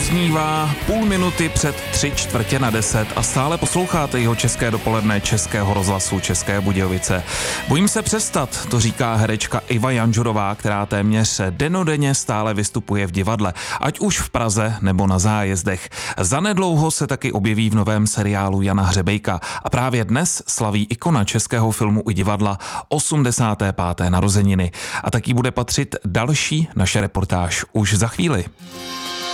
doznívá půl minuty před 9:45 a stále posloucháte jeho české dopoledne Českého rozhlasu České Budějovice. Bojím se přestat, to říká herečka Iva Janžurová, která téměř dennodenně stále vystupuje v divadle, ať už v Praze nebo na zájezdech. Zanedlouho se taky objeví v novém seriálu Jana Hřebejka a právě dnes slaví ikona českého filmu i divadla 85. narozeniny. A taky bude patřit další naše reportáž už za chvíli.